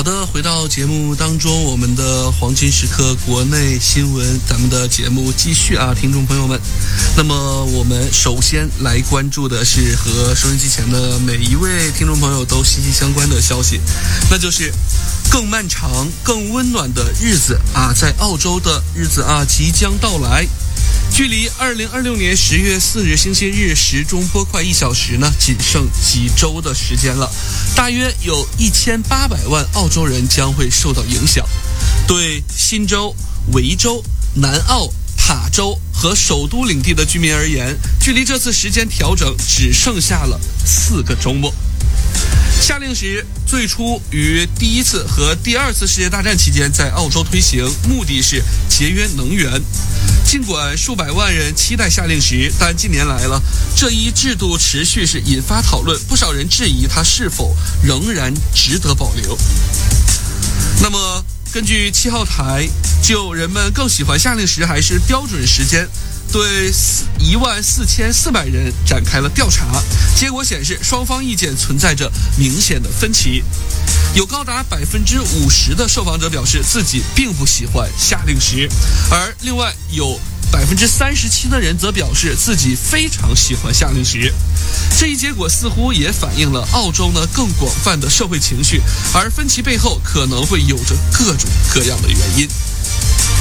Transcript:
好的，回到节目当中，我们的黄金时刻国内新闻，咱们的节目继续啊，听众朋友们。那么我们首先来关注的是和收音机前的每一位听众朋友都息息相关的消息，那就是更漫长、更温暖的日子啊，在澳洲的日子啊即将到来。距离2026年10月4日星期日时钟拨快1小时呢，仅剩几周的时间了。大约有1800万澳洲人将会受到影响。对新州、维州、南澳、塔州和首都领地的居民而言，距离这次时间调整只剩下了4个周末。夏令时最初于第一次和第二次世界大战期间在澳洲推行，目的是节约能源。尽管数百万人期待夏令时，但近年来了，这一制度持续是引发讨论，不少人质疑它是否仍然值得保留。那么根据7号台就人们更喜欢夏令时还是标准时间，对14400人展开了调查，结果显示双方意见存在着明显的分歧。有高达50%的受访者表示自己并不喜欢夏令时，而另外有37%的人则表示自己非常喜欢夏令时。这一结果似乎也反映了澳洲呢更广泛的社会情绪，而分歧背后可能会有着各种各样的原因。